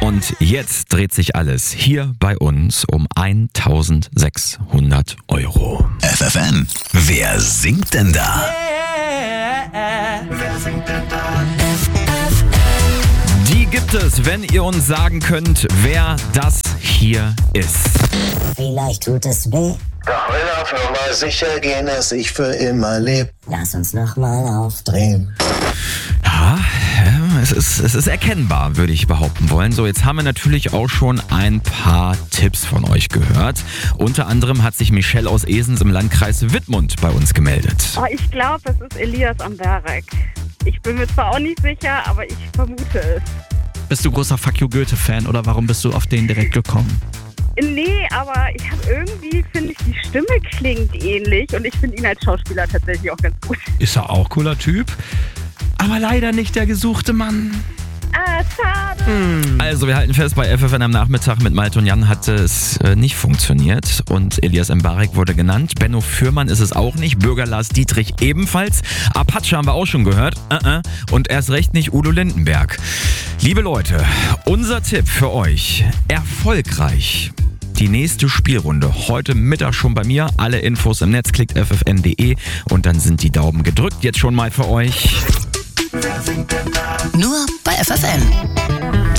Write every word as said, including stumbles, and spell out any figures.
Und jetzt dreht sich alles hier bei uns um eintausendsechshundert Euro. F F M, wer singt denn da? Wer singt denn da? Die gibt es, wenn ihr uns sagen könnt, wer das hier ist. Vielleicht tut es weh. Doch will auf Nummer sicher gehen, dass ich für immer lebe. Lass uns nochmal aufdrehen. Ja, es ist, es ist erkennbar, würde ich behaupten wollen. So, jetzt haben wir natürlich auch schon ein paar Tipps von euch gehört. Unter anderem hat sich Michelle aus Esens im Landkreis Wittmund bei uns gemeldet. Oh, ich glaube, es ist Elias Amberek. Ich bin mir zwar auch nicht sicher, aber ich vermute es. Bist du großer Fuck You Goethe-Fan oder warum bist du auf den direkt gekommen? Nee, aber ich habe irgendwie, finde ich, die Stimme klingt ähnlich und ich finde ihn als Schauspieler tatsächlich auch ganz gut. Ist er auch cooler Typ, aber leider nicht der gesuchte Mann. Ah, schade. Also, wir halten fest, bei F F N am Nachmittag mit Malte und Jan hat es äh, nicht funktioniert und Elias Mbarek wurde genannt. Benno Fürmann ist es auch nicht, Bürger Lars Dietrich ebenfalls. Apache haben wir auch schon gehört uh-uh. Und erst recht nicht Udo Lindenberg. Liebe Leute, unser Tipp für euch, erfolgreich die nächste Spielrunde. Heute Mittag schon bei mir. Alle Infos im Netz, klickt f f n punkt d e und dann sind die Daumen gedrückt. Jetzt schon mal für euch. Nur bei F F M.